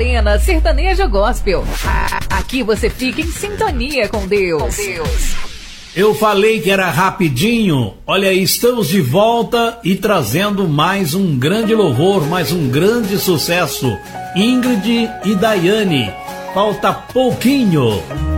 Arena Sertanejo Gospel. Aqui você fica em sintonia com Deus. Eu falei que era rapidinho. Olha aí, estamos de volta e trazendo mais um grande louvor, mais um grande sucesso. Ingrid e Daiane. Falta pouquinho.